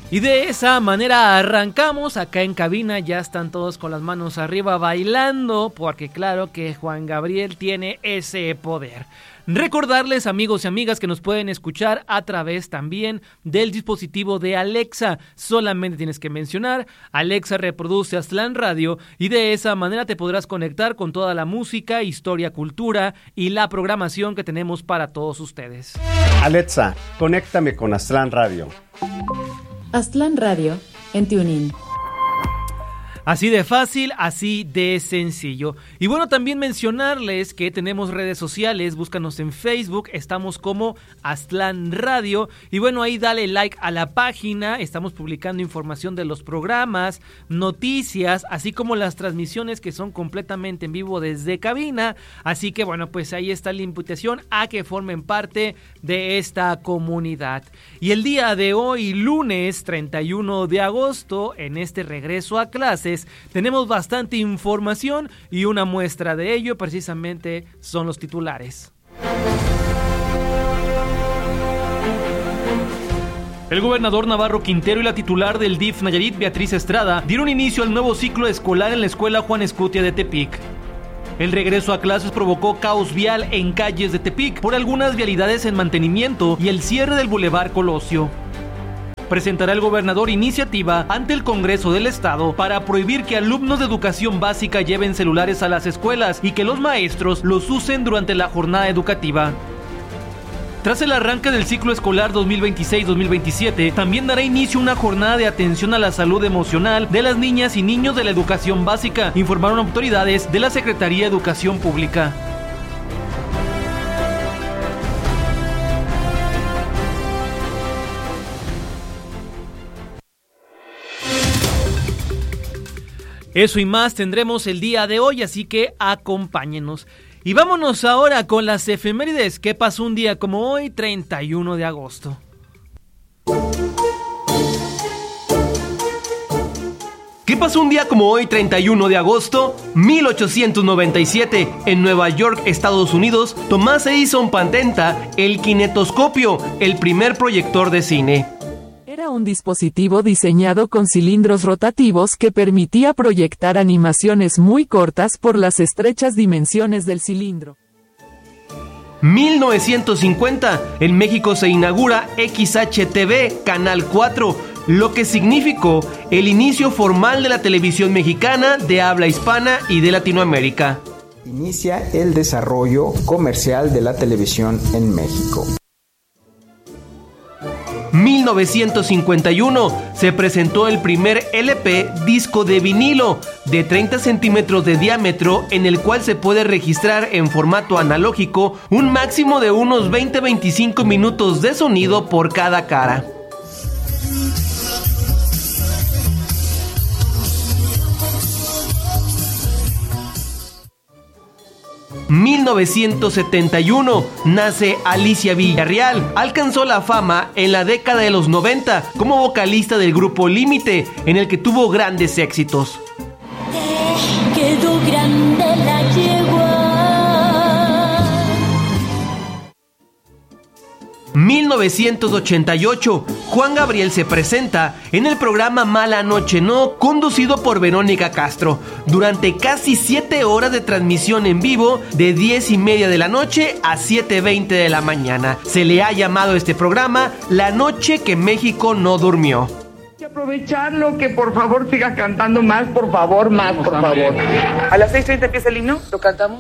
Y de esa manera arrancamos. Acá en cabina ya están todos con las manos arriba bailando, porque claro que Juan Gabriel tiene ese poder. Recordarles, amigos y amigas, que nos pueden escuchar a través también del dispositivo de Alexa. Solamente tienes que mencionar Alexa reproduce Aztlán Radio y de esa manera te podrás conectar con toda la música, historia, cultura y la programación que tenemos para todos ustedes. Alexa, conéctame con Aztlán Radio. Aztlán Radio en TuneIn. Así de fácil, así de sencillo. Y bueno, también mencionarles que tenemos redes sociales, búscanos en Facebook, estamos como Aztlán Radio. Y bueno, ahí dale like a la página, estamos publicando información de los programas, noticias, así como las transmisiones que son completamente en vivo desde cabina. Así que bueno, pues ahí está la invitación a que formen parte de esta comunidad. Y el día de hoy, lunes 31 de agosto, en este regreso a clases, tenemos bastante información y una muestra de ello precisamente son los titulares. El gobernador Navarro Quintero y la titular del DIF Nayarit, Beatriz Estrada, dieron inicio al nuevo ciclo escolar en la escuela Juan Escutia de Tepic. El regreso a clases provocó caos vial en calles de Tepic por algunas vialidades en mantenimiento y el cierre del Boulevard Colosio. Presentará el gobernador iniciativa ante el Congreso del Estado para prohibir que alumnos de educación básica lleven celulares a las escuelas y que los maestros los usen durante la jornada educativa. Tras el arranque del ciclo escolar 2026-2027, también dará inicio una jornada de atención a la salud emocional de las niñas y niños de la educación básica, informaron autoridades de la Secretaría de Educación Pública. Eso y más tendremos el día de hoy, así que acompáñenos. Y vámonos ahora con las efemérides. ¿Qué pasó un día como hoy, 31 de agosto? ¿Qué pasó un día como hoy, 31 de agosto? 1897, en Nueva York, Estados Unidos, Thomas Edison patenta el kinetoscopio, el primer proyector de cine. Era un dispositivo diseñado con cilindros rotativos que permitía proyectar animaciones muy cortas por las estrechas dimensiones del cilindro. 1950, en México se inaugura XHTV, Canal 4, lo que significó el inicio formal de la televisión mexicana de habla hispana y de Latinoamérica. Inicia el desarrollo comercial de la televisión en México. 1951 se presentó el primer LP disco de vinilo de 30 centímetros de diámetro en el cual se puede registrar en formato analógico un máximo de unos 20-25 minutos de sonido por cada cara. 1971 nace Alicia Villarreal. Alcanzó la fama en la década de los 90 como vocalista del grupo Límite, en el que tuvo grandes éxitos. Quedó grande la yegua. 1988, Juan Gabriel se presenta en el programa Mala Noche No, conducido por Verónica Castro, durante casi 7 horas de transmisión en vivo de 10:30 de la noche a 7:20 de la mañana. Se le ha llamado este programa La Noche que México no durmió. Hay que aprovecharlo, que por favor siga cantando más, por favor, más, por favor. A las 6:30 empieza el himno, ¿lo cantamos?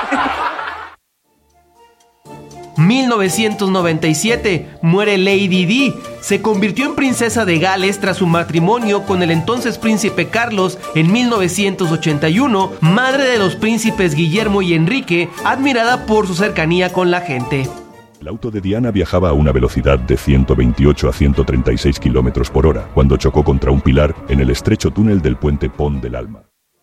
1997, muere Lady Di. Se convirtió en princesa de Gales tras su matrimonio con el entonces príncipe Carlos en 1981, madre de los príncipes Guillermo y Enrique, admirada por su cercanía con la gente. El auto de Diana viajaba a una velocidad de 128 a 136 kilómetros por hora cuando chocó contra un pilar en el estrecho túnel del puente Pont del Alma.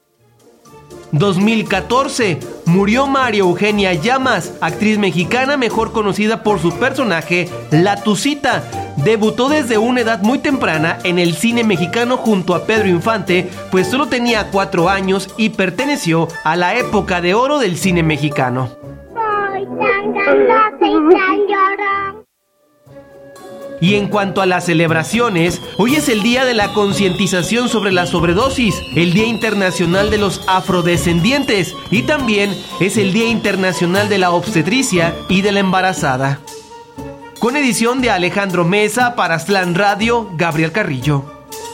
2014, murió María Eugenia Llamas, actriz mexicana mejor conocida por su personaje La Tucita. Debutó desde una edad muy temprana en el cine mexicano junto a Pedro Infante, pues solo tenía 4 años y perteneció a la época de oro del cine mexicano. Y en cuanto a las celebraciones, hoy es el día de la concientización sobre la sobredosis, el Día Internacional de los Afrodescendientes y también es el Día Internacional de la Obstetricia y de la Embarazada. Con edición de Alejandro Mesa para Aztlán Radio, Gabriel Carrillo.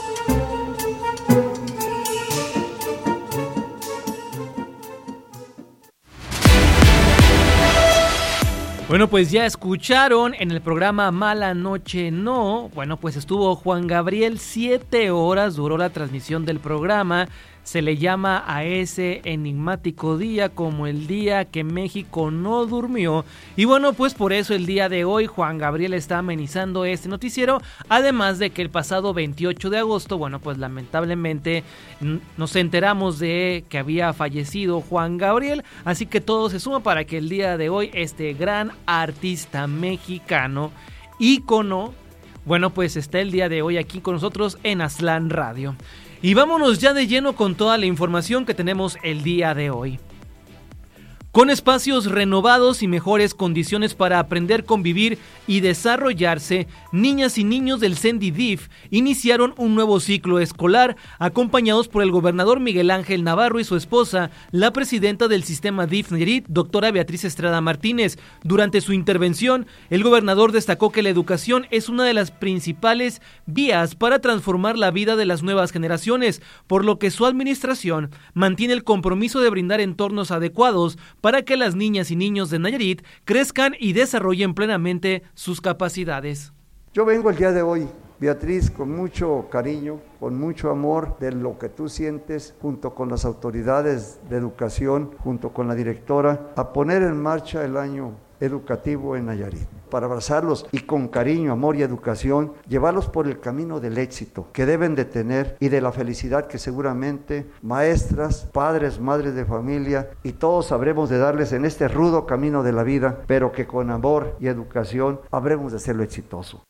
Bueno, pues ya escucharon en el programa Mala Noche No. Bueno, pues estuvo Juan Gabriel, 7 horas duró la transmisión del programa. Se le llama a ese enigmático día como el día que México no durmió. Y bueno, pues por eso el día de hoy Juan Gabriel está amenizando este noticiero. Además de que el pasado 28 de agosto, bueno, pues lamentablemente nos enteramos de que había fallecido Juan Gabriel. Así que todo se suma para que el día de hoy este gran artista mexicano, ícono, bueno, pues está el día de hoy aquí con nosotros en Aztlán Radio. Y vámonos ya de lleno con toda la información que tenemos el día de hoy. Con espacios renovados y mejores condiciones para aprender, convivir y desarrollarse, niñas y niños del CENDI-DIF iniciaron un nuevo ciclo escolar, acompañados por el gobernador Miguel Ángel Navarro y su esposa, la presidenta del sistema DIF Nayarit, doctora Beatriz Estrada Martínez. Durante su intervención, el gobernador destacó que la educación es una de las principales vías para transformar la vida de las nuevas generaciones, por lo que su administración mantiene el compromiso de brindar entornos adecuados para que las niñas y niños de Nayarit crezcan y desarrollen plenamente sus capacidades. Yo vengo el día de hoy, Beatriz, con mucho cariño, con mucho amor de lo que tú sientes, junto con las autoridades de educación, junto con la directora, a poner en marcha el año educativo en Nayarit, para abrazarlos y con cariño, amor y educación, llevarlos por el camino del éxito que deben de tener y de la felicidad que seguramente maestras, padres, madres de familia y todos sabremos de darles en este rudo camino de la vida, pero que con amor y educación habremos de hacerlo exitoso.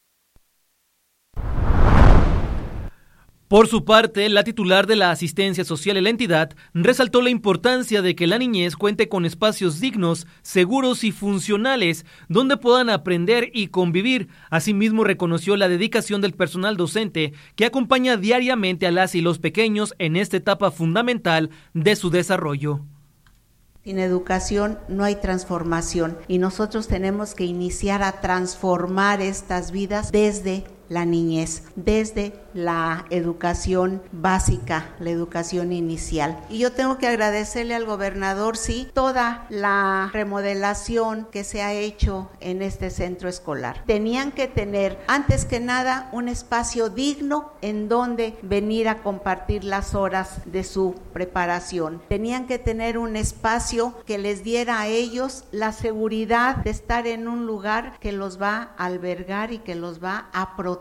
Por su parte, la titular de la asistencia social en la entidad resaltó la importancia de que la niñez cuente con espacios dignos, seguros y funcionales donde puedan aprender y convivir. Asimismo, reconoció la dedicación del personal docente que acompaña diariamente a las y los pequeños en esta etapa fundamental de su desarrollo. Sin educación no hay transformación y nosotros tenemos que iniciar a transformar estas vidas desde la niñez, desde la educación básica, la educación inicial. Y yo tengo que agradecerle al gobernador, sí, toda la remodelación que se ha hecho en este centro escolar. Tenían que tener, antes que nada, un espacio digno en donde venir a compartir las horas de su preparación. Tenían que tener un espacio que les diera a ellos la seguridad de estar en un lugar que los va a albergar y que los va a proteger.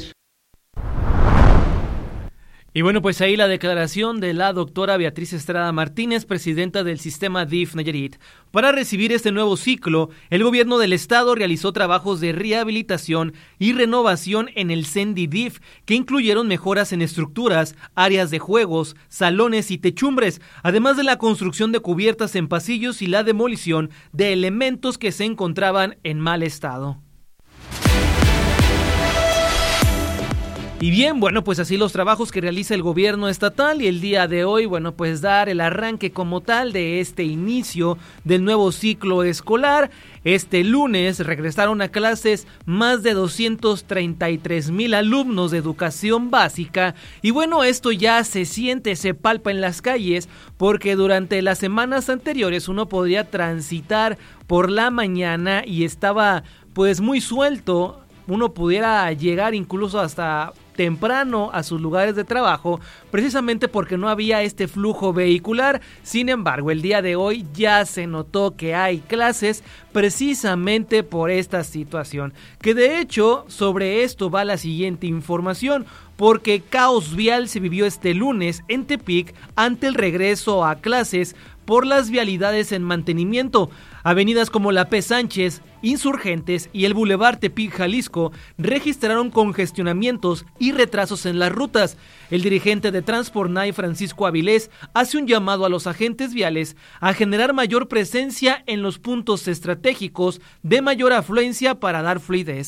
Y bueno, pues ahí la declaración de la doctora Beatriz Estrada Martínez, presidenta del sistema DIF Nayarit. Para recibir este nuevo ciclo, el gobierno del estado realizó trabajos de rehabilitación y renovación en el CENDI-DIF, que incluyeron mejoras en estructuras, áreas de juegos, salones y techumbres, además de la construcción de cubiertas en pasillos y la demolición de elementos que se encontraban en mal estado. Y bien, bueno, pues así los trabajos que realiza el gobierno estatal y el día de hoy, bueno, pues dar el arranque como tal de este inicio del nuevo ciclo escolar. Este lunes regresaron a clases más de 233,000 alumnos de educación básica y bueno, esto ya se siente, se palpa en las calles porque durante las semanas anteriores uno podía transitar por la mañana y estaba pues muy suelto, uno pudiera llegar incluso hasta temprano a sus lugares de trabajo, precisamente porque no había este flujo vehicular. Sin embargo, el día de hoy ya se notó que hay clases precisamente por esta situación, que de hecho sobre esto va la siguiente información, porque caos vial se vivió este lunes en Tepic ante el regreso a clases por las vialidades en mantenimiento. Avenidas como la P. Sánchez, Insurgentes y el Boulevard Tepic Jalisco registraron congestionamientos y retrasos en las rutas. El dirigente de Transpornay, Francisco Avilés, hace un llamado a los agentes viales a generar mayor presencia en los puntos estratégicos de mayor afluencia para dar fluidez.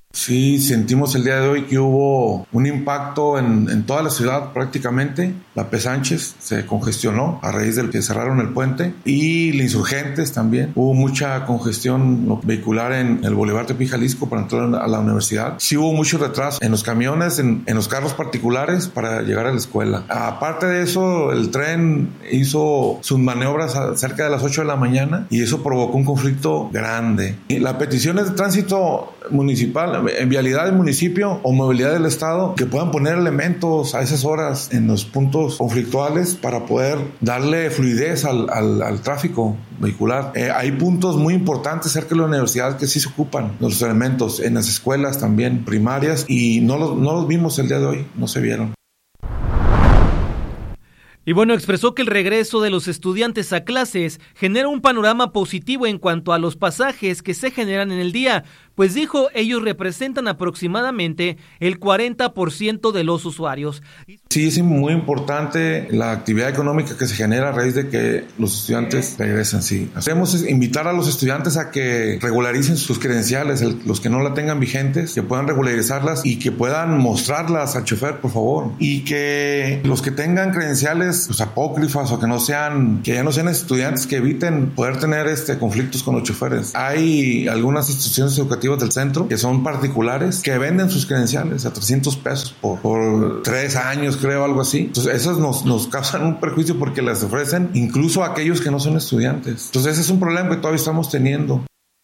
Sí, sentimos el día de hoy que hubo un impacto en toda la ciudad prácticamente. La P. Sánchez se congestionó a raíz del que cerraron el puente, y la Insurgentes también. Hubo mucha congestión vehicular en el Boulevard Tepic, Jalisco, para entrar a la universidad. Sí hubo mucho retraso en los camiones, en los carros particulares para llegar a la escuela. Aparte de eso, el tren hizo sus maniobras cerca de las 8 de la mañana y eso provocó un conflicto grande. Y la petición es de tránsito municipal, en vialidad del municipio o movilidad del estado, que puedan poner elementos a esas horas en los puntos conflictuales para poder darle fluidez al tráfico vehicular. Hay puntos muy importantes cerca de la universidad que sí se ocupan de los elementos, en las escuelas también primarias, y no los vimos el día de hoy, no se vieron. Y bueno, expresó que el regreso de los estudiantes a clases genera un panorama positivo en cuanto a los pasajes que se generan en el día, pues dijo, ellos representan aproximadamente el 40% de los usuarios. Sí, es muy importante la actividad económica que se genera a raíz de que los estudiantes regresen, sí. Hacemos es invitar a los estudiantes a que regularicen sus credenciales, los que no la tengan vigentes, que puedan regularizarlas y que puedan mostrarlas al chofer, por favor. Y que los que tengan credenciales pues, apócrifas o que ya no sean estudiantes, que eviten poder tener conflictos con los choferes. Hay algunas instituciones educativas del centro que son particulares que venden sus credenciales a $300 por 3 años, creo, algo así. Entonces esos nos causan un perjuicio porque las ofrecen incluso a aquellos que no son estudiantes. Entonces ese es un problema que todavía estamos teniendo.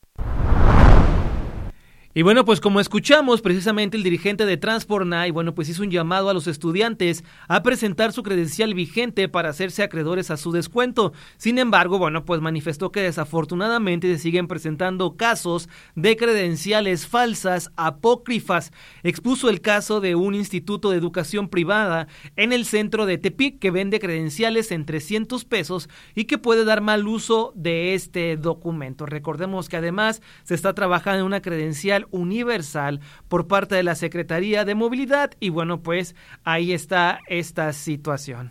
Y bueno, pues como escuchamos, precisamente el dirigente de Transfornay, bueno, pues hizo un llamado a los estudiantes a presentar su credencial vigente para hacerse acreedores a su descuento. Sin embargo, bueno, pues manifestó que desafortunadamente se siguen presentando casos de credenciales falsas, apócrifas. Expuso el caso de un instituto de educación privada en el centro de Tepic que vende credenciales en $300 y que puede dar mal uso de este documento. Recordemos que además se está trabajando en una credencial universal por parte de la Secretaría de Movilidad y bueno, pues ahí está esta situación.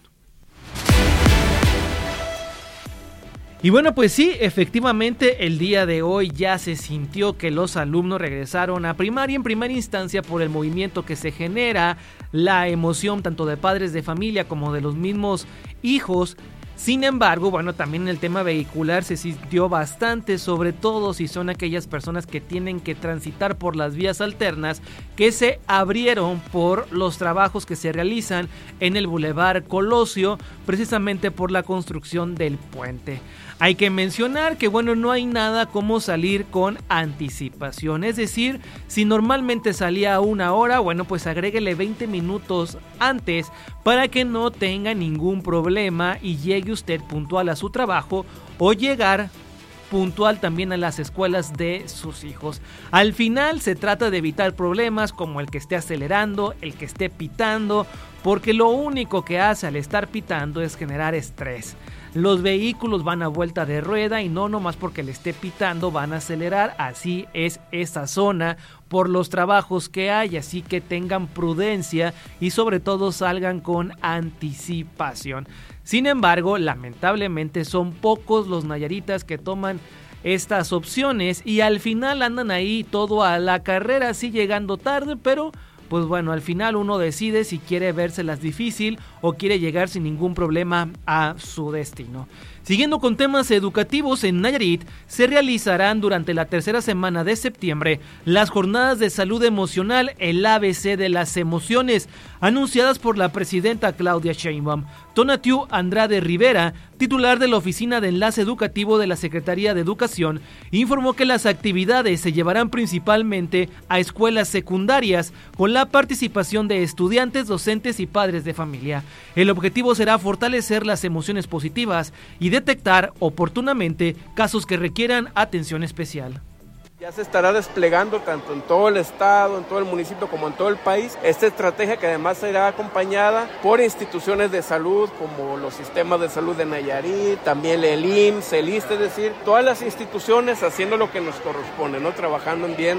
Y bueno, pues sí, efectivamente el día de hoy ya se sintió que los alumnos regresaron a primaria en primera instancia por el movimiento que se genera, la emoción tanto de padres de familia como de los mismos hijos. Sin embargo, bueno, también en el tema vehicular se sintió bastante, sobre todo si son aquellas personas que tienen que transitar por las vías alternas que se abrieron por los trabajos que se realizan en el Boulevard Colosio, precisamente por la construcción del puente. Hay que mencionar que, bueno, no hay nada como salir con anticipación, es decir, si normalmente salía a 1 hora, bueno, pues agréguele 20 minutos antes para que no tenga ningún problema y llegue usted puntual a su trabajo o llegar puntual también a las escuelas de sus hijos. Al final se trata de evitar problemas como el que esté acelerando, el que esté pitando, porque lo único que hace al estar pitando es generar estrés. Los vehículos van a vuelta de rueda y no nomás porque le esté pitando van a acelerar, así es esa zona por los trabajos que hay, así que tengan prudencia y sobre todo salgan con anticipación. Sin embargo, lamentablemente son pocos los nayaritas que toman estas opciones y al final andan ahí todo a la carrera, sí llegando tarde, pero pues bueno, al final uno decide si quiere vérselas difícil o quiere llegar sin ningún problema a su destino. Siguiendo con temas educativos, en Nayarit se realizarán durante la tercera semana de septiembre las jornadas de salud emocional, el ABC de las emociones, anunciadas por la presidenta Claudia Sheinbaum. Tonatiu Andrade Rivera, titular de la Oficina de Enlace Educativo de la Secretaría de Educación, informó que las actividades se llevarán principalmente a escuelas secundarias con la participación de estudiantes, docentes y padres de familia. El objetivo será fortalecer las emociones positivas y detectar oportunamente casos que requieran atención especial. Ya se estará desplegando tanto en todo el estado, en todo el municipio como en todo el país esta estrategia que además será acompañada por instituciones de salud como los sistemas de salud de Nayarit, también el IMSS, el ISSSTE, es decir, todas las instituciones haciendo lo que nos corresponde, ¿no? Trabajando en bien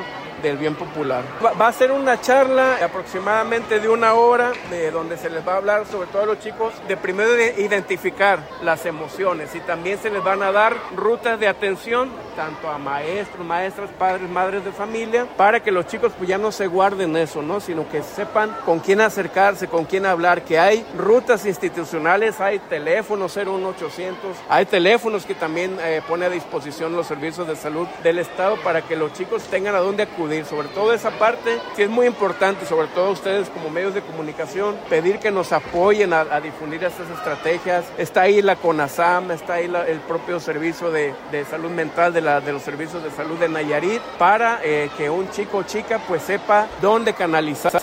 del bien popular. Va a ser una charla aproximadamente de 1 hora, donde se les va a hablar sobre todo a los chicos de primero de identificar las emociones, y también se les van a dar rutas de atención tanto a maestros, maestras, padres, madres de familia, para que los chicos pues ya no se guarden eso, ¿no? Sino que sepan con quién acercarse, con quién hablar, que hay rutas institucionales, hay teléfonos 01800, hay teléfonos que también pone a disposición los servicios de salud del Estado para que los chicos tengan a dónde acudir. Sobre todo esa parte sí es muy importante, sobre todo ustedes como medios de comunicación, pedir que nos apoyen a difundir estas estrategias. Está ahí la CONASAM, está ahí el propio servicio de salud mental de los servicios de salud de Nayarit, para que un chico o chica pues sepa dónde canalizar.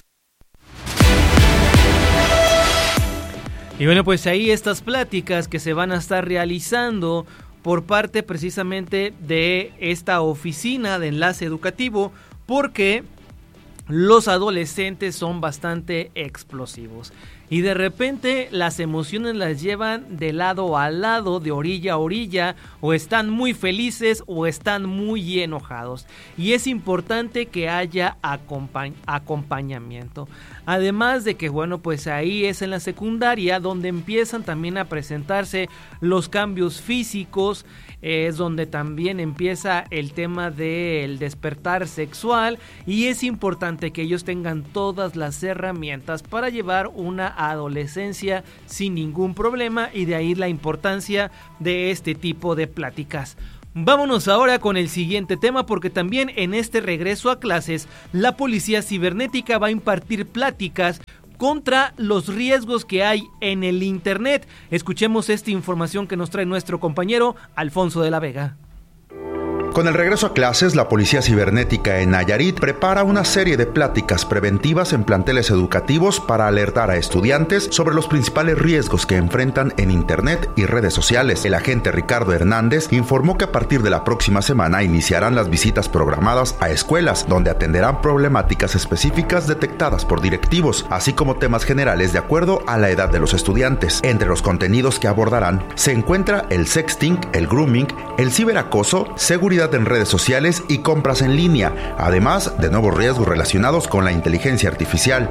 Y bueno, pues ahí estas pláticas que se van a estar realizando por parte precisamente de esta oficina de enlace educativo, porque los adolescentes son bastante explosivos y de repente las emociones las llevan de lado a lado, de orilla a orilla, o están muy felices o están muy enojados, y es importante que haya acompañamiento. Además de que, bueno, pues ahí es en la secundaria donde empiezan también a presentarse los cambios físicos, es donde también empieza el tema del despertar sexual, y es importante que ellos tengan todas las herramientas para llevar una adolescencia sin ningún problema, y de ahí la importancia de este tipo de pláticas. Vámonos ahora con el siguiente tema, porque también en este regreso a clases la Policía Cibernética va a impartir pláticas contra los riesgos que hay en el internet. Escuchemos esta información que nos trae nuestro compañero Alfonso de la Vega. Con el regreso a clases, la Policía Cibernética en Nayarit prepara una serie de pláticas preventivas en planteles educativos para alertar a estudiantes sobre los principales riesgos que enfrentan en Internet y redes sociales. El agente Ricardo Hernández informó que a partir de la próxima semana iniciarán las visitas programadas a escuelas, donde atenderán problemáticas específicas detectadas por directivos, así como temas generales de acuerdo a la edad de los estudiantes. Entre los contenidos que abordarán se encuentra el sexting, el grooming, el ciberacoso, seguridad en redes sociales y compras en línea, además de nuevos riesgos relacionados con la inteligencia artificial.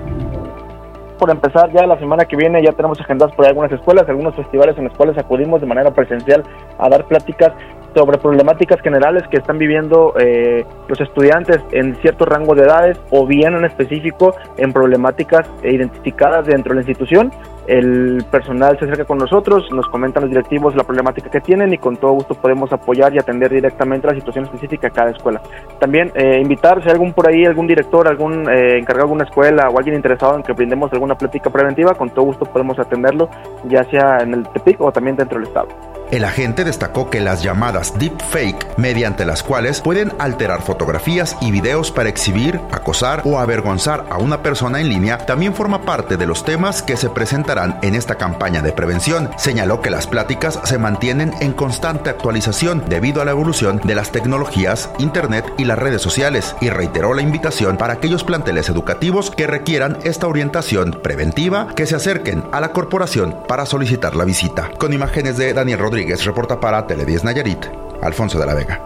Por empezar, ya la semana que viene ya tenemos agendadas por algunas escuelas, algunos festivales en los cuales acudimos de manera presencial a dar pláticas sobre problemáticas generales que están viviendo los estudiantes en cierto rango de edades, o bien en específico en problemáticas identificadas dentro de la institución. El personal se acerca con nosotros, nos comentan los directivos la problemática que tienen, y con todo gusto podemos apoyar y atender directamente la situación específica de cada escuela. También invitar, si hay algún director, algún encargado de alguna escuela o alguien interesado en que brindemos alguna plática preventiva, con todo gusto podemos atenderlo, ya sea en el Tepic o también dentro del estado. El agente destacó que las llamadas deepfake, mediante las cuales pueden alterar fotografías y videos para exhibir, acosar o avergonzar a una persona en línea, también forma parte de los temas que se presentarán en esta campaña de prevención. Señaló que las pláticas se mantienen en constante actualización debido a la evolución de las tecnologías, internet y las redes sociales, y reiteró la invitación para aquellos planteles educativos que requieran esta orientación preventiva que se acerquen a la corporación para solicitar la visita. Con imágenes de Daniel Rodríguez, reporta para Tele10 Nayarit, Alfonso de la Vega.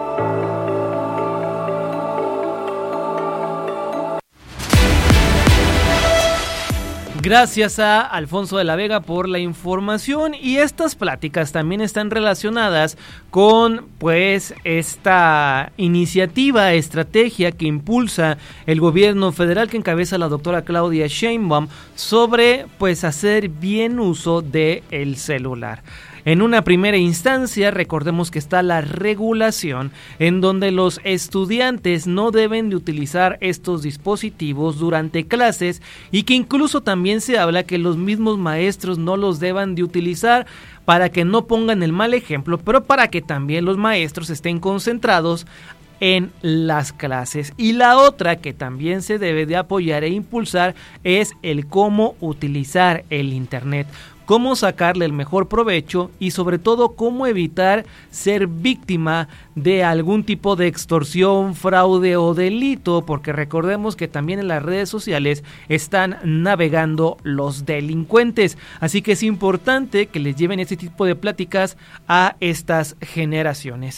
Gracias a Alfonso de la Vega por la información, y estas pláticas también están relacionadas con pues esta iniciativa, estrategia que impulsa el gobierno federal que encabeza la doctora Claudia Sheinbaum sobre pues hacer bien uso del celular. En una primera instancia, recordemos que está la regulación en donde los estudiantes no deben de utilizar estos dispositivos durante clases, y que incluso también se habla que los mismos maestros no los deban de utilizar para que no pongan el mal ejemplo, pero para que también los maestros estén concentrados en las clases. Y la otra que también se debe de apoyar e impulsar es el cómo utilizar el internet, cómo sacarle el mejor provecho, y sobre todo cómo evitar ser víctima de algún tipo de extorsión, fraude o delito, porque recordemos que también en las redes sociales están navegando los delincuentes. Así que es importante que les lleven este tipo de pláticas a estas generaciones.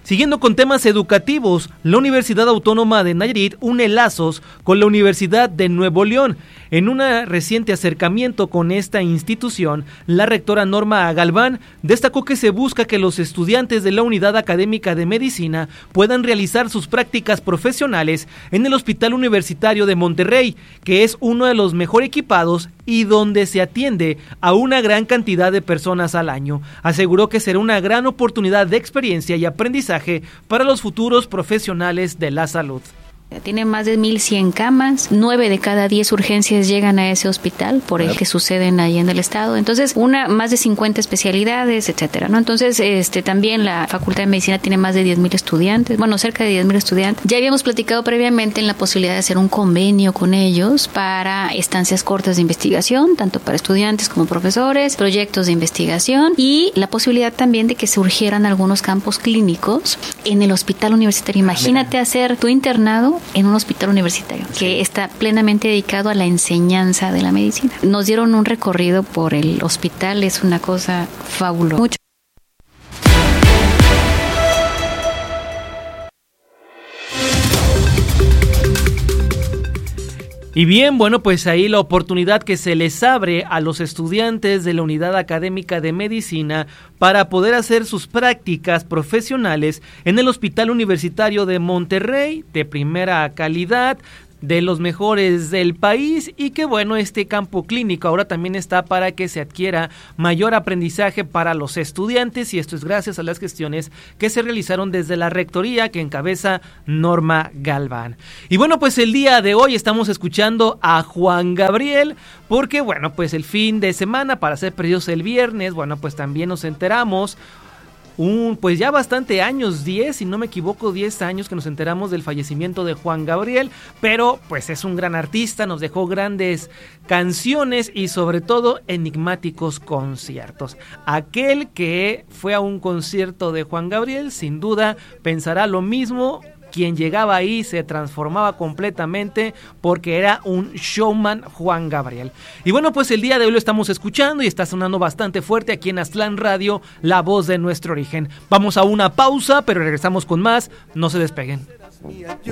Siguiendo con temas educativos, la Universidad Autónoma de Nayarit une lazos con la Universidad de Nuevo León. En un reciente acercamiento con esta institución, la rectora Norma Galván destacó que se busca que los estudiantes de la Unidad Académica de Medicina puedan realizar sus prácticas profesionales en el Hospital Universitario de Monterrey, que es uno de los mejor equipados y donde se atiende a una gran cantidad de personas al año. Aseguró que será una gran oportunidad de experiencia y aprendizaje para los futuros profesionales de la salud. Tiene más de 1,100 camas, 9 de cada 10 urgencias llegan a ese hospital por el que suceden ahí en el estado. Entonces, más de 50 especialidades, etcétera, ¿no? Entonces, también la Facultad de Medicina tiene más de 10,000 estudiantes, cerca de 10,000 estudiantes. Ya habíamos platicado previamente en la posibilidad de hacer un convenio con ellos para estancias cortas de investigación, tanto para estudiantes como profesores, proyectos de investigación y la posibilidad también de que surgieran algunos campos clínicos en el hospital universitario. Imagínate hacer tu internado en un hospital universitario que está plenamente dedicado a la enseñanza de la medicina. Nos dieron un recorrido por el hospital, es una cosa fabulosa. Y bien, pues ahí la oportunidad que se les abre a los estudiantes de la Unidad Académica de Medicina para poder hacer sus prácticas profesionales en el Hospital Universitario de Monterrey, de primera calidad, de los mejores del país, y que este campo clínico ahora también está para que se adquiera mayor aprendizaje para los estudiantes, y esto es gracias a las gestiones que se realizaron desde la rectoría que encabeza Norma Galván. Y pues el día de hoy estamos escuchando a Juan Gabriel, porque el fin de semana, para ser precisos el viernes, también nos enteramos ya bastante años, 10, si no me equivoco, 10 años que nos enteramos del fallecimiento de Juan Gabriel, pero es un gran artista, nos dejó grandes canciones y sobre todo enigmáticos conciertos. Aquel que fue a un concierto de Juan Gabriel, sin duda pensará lo mismo. Quien llegaba ahí se transformaba completamente porque era un showman Juan Gabriel. Y el día de hoy lo estamos escuchando y está sonando bastante fuerte aquí en Aztlán Radio, la voz de nuestro origen. Vamos a una pausa, pero regresamos con más. No se despeguen.